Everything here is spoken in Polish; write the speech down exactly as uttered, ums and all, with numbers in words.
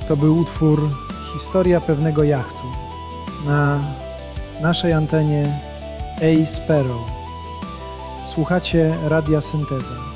To był utwór Historia pewnego jachtu na naszej antenie A Sparrow. Słuchacie Radia Synteza.